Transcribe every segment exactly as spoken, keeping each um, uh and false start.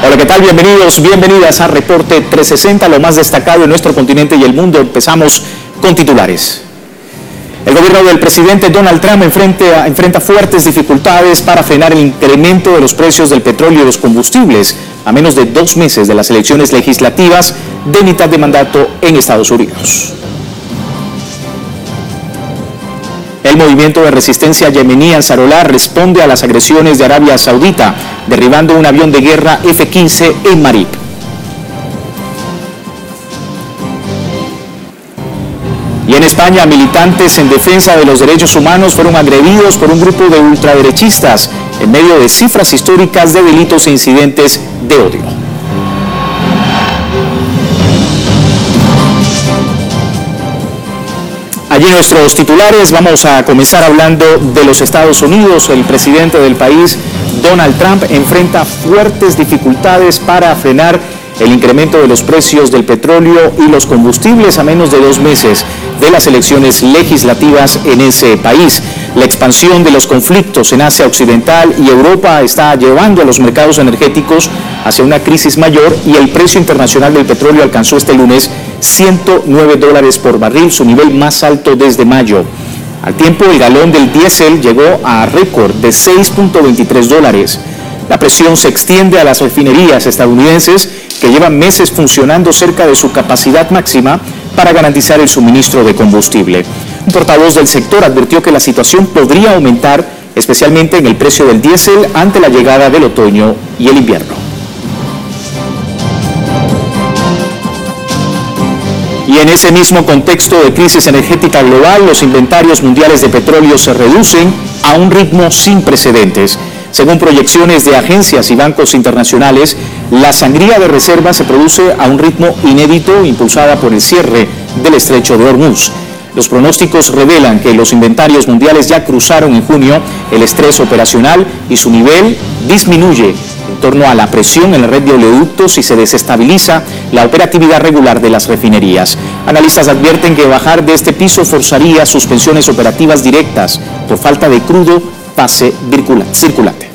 Hola, ¿qué tal? Bienvenidos, bienvenidas a Reporte trescientos sesenta, lo más destacado en nuestro continente y el mundo. Empezamos con titulares. El gobierno del presidente Donald Trump enfrenta, enfrenta fuertes dificultades para frenar el incremento de los precios del petróleo y los combustibles a menos de dos meses de las elecciones legislativas de mitad de mandato en Estados Unidos. El movimiento de resistencia yemení Ansarullah responde a las agresiones de Arabia Saudita, derribando un avión de guerra F quince en Marib. Y en España, militantes en defensa de los derechos humanos fueron agredidos por un grupo de ultraderechistas en medio de cifras históricas de delitos e incidentes de odio. Allí nuestros titulares. Vamos a comenzar hablando de los Estados Unidos. El presidente del país, Donald Trump, enfrenta fuertes dificultades para frenar el incremento de los precios del petróleo y los combustibles a menos de dos meses de las elecciones legislativas en ese país. La expansión de los conflictos en Asia Occidental y Europa está llevando a los mercados energéticos hacia una crisis mayor y el precio internacional del petróleo alcanzó este lunes ciento nueve dólares por barril, su nivel más alto desde mayo. Al tiempo, el galón del diésel llegó a récord de seis punto veintitrés dólares. La presión se extiende a las refinerías estadounidenses que llevan meses funcionando cerca de su capacidad máxima para garantizar el suministro de combustible. Un portavoz del sector advirtió que la situación podría aumentar, especialmente en el precio del diésel ante la llegada del otoño y el invierno. Y en ese mismo contexto de crisis energética global, los inventarios mundiales de petróleo se reducen a un ritmo sin precedentes. Según proyecciones de agencias y bancos internacionales, la sangría de reservas se produce a un ritmo inédito impulsada por el cierre del estrecho de Hormuz. Los pronósticos revelan que los inventarios mundiales ya cruzaron en junio el estrés operacional y su nivel disminuye en torno a la presión en la red de oleoductos y se desestabiliza la operatividad regular de las refinerías. Analistas advierten que bajar de este piso forzaría suspensiones operativas directas por falta de crudo pase circulante.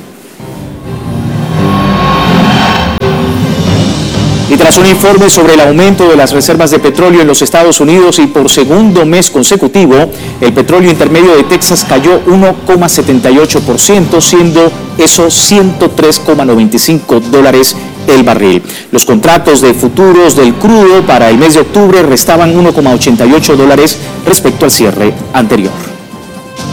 Y tras un informe sobre el aumento de las reservas de petróleo en los Estados Unidos y por segundo mes consecutivo, el petróleo intermedio de Texas cayó uno coma setenta y ocho por ciento, siendo eso ciento tres coma noventa y cinco dólares el barril. Los contratos de futuros del crudo para el mes de octubre restaban uno coma ochenta y ocho dólares respecto al cierre anterior.